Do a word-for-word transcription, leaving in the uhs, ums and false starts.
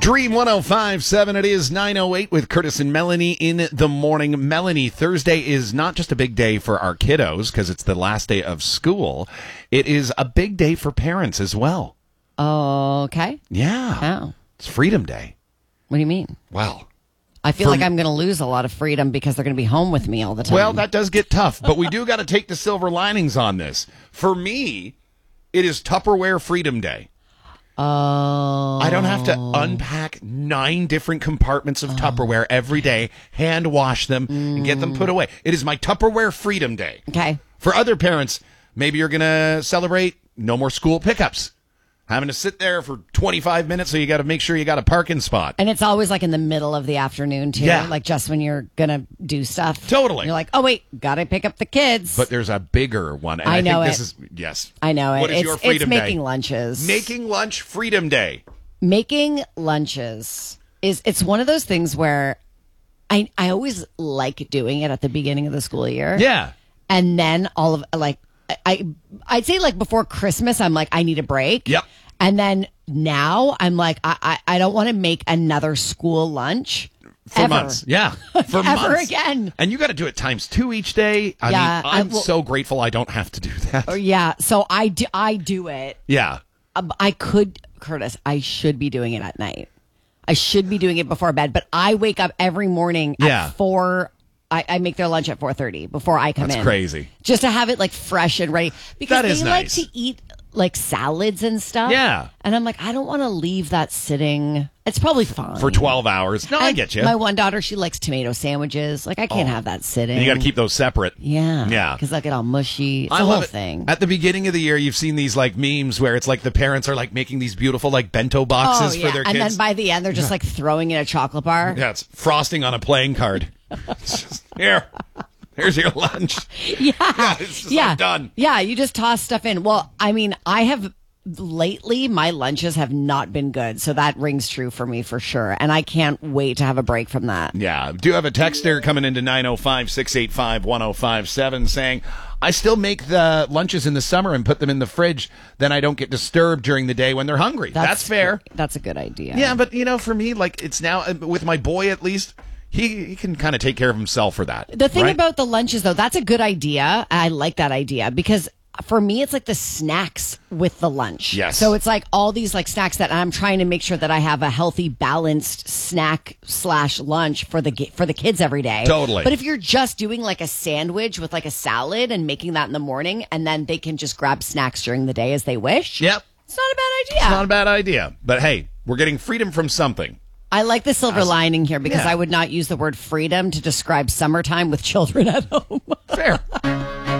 Dream one oh five point seven. It is nine oh eight with Curtis and Melanie in the morning. Melanie, Thursday is not just a big day for our kiddos because it's the last day of school. It is a big day for parents as well. Okay. Yeah. Oh. It's Freedom Day. What do you mean? Well, I feel like I'm going to lose a lot of freedom because they're going to be home with me all the time. Well, that does get tough, but we do got to take the silver linings on this. For me, it is Tupperware Freedom Day. Oh. I don't have to unpack nine different compartments of oh. Tupperware every day, hand wash them, mm. and get them put away. It is my Tupperware Freedom Day. Okay. For other parents, maybe you're going to celebrate no more school pickups. Having to sit there for twenty-five minutes, so you got to make sure you got a parking spot. And it's always like in the middle of the afternoon, too. Yeah. Like just when you're going to do stuff. Totally. You're like, oh, wait, got to pick up the kids. But there's a bigger one. And I, I know think it. This is, yes. I know it. What is it's, your Freedom it's Day? making lunches. Making lunch Freedom Day. Making lunches is, it's one of those things where I, I always like doing it at the beginning of the school year. Yeah. And then all of, like, I, I'd say like before Christmas, I'm like, I need a break. Yep. And then now I'm like, I, I, I don't want to make another school lunch. For ever. months. Yeah. For Ever months. again. And you got to do it times two each day. I Yeah, mean, I'm I- well- so grateful I don't have to do that. Or, yeah. So I do, I do it. Yeah. Um, I could, Curtis, I should be doing it at night. I should be doing it before bed, but I wake up every morning Yeah. at four. I, I make their lunch at four thirty before I come That's in. crazy. Just to have it like fresh and ready. Because That they is like nice. to eat like salads and stuff. Yeah. And I'm like, I don't want to leave that sitting. It's probably fine. For twelve hours. No, I And get you. My one daughter, she likes tomato sandwiches. Like, I can't have that sitting. And you got to keep those separate. Yeah. Yeah. Because I get all mushy. It's I a love whole it. thing. At the beginning of the year, you've seen these like memes where it's like the parents are like making these beautiful like bento boxes oh, yeah. for their and kids. then by the end, they're just like throwing in a chocolate bar. Yeah, it's frosting on a playing card. It's just, here, here's your lunch. Yeah. Yeah, it's just yeah. like done. Yeah, you just toss stuff in. Well, I mean, I have lately, my lunches have not been good. So that rings true for me for sure. And I can't wait to have a break from that. Yeah. Do you have a texter coming into nine oh five, six eight five, one oh five seven saying, I still make the lunches in the summer and put them in the fridge. Then I don't get disturbed during the day when they're hungry. That's, That's fair. That's a good idea. Yeah, but you know, for me, like it's now with my boy at least, he, he can kind of take care of himself for that. The thing right? about the lunches, though, that's a good idea. I like that idea because for me, it's like the snacks with the lunch. Yes. So it's like all these like snacks that I'm trying to make sure that I have a healthy, balanced snack slash lunch for the for the kids every day. Totally. But if you're just doing like a sandwich with like a salad and making that in the morning, and then they can just grab snacks during the day as they wish. Yep. It's not a bad idea. It's not a bad idea. But hey, we're getting freedom from something. I like the silver As- lining here because yeah. I would not use the word freedom to describe summertime with children at home. Fair.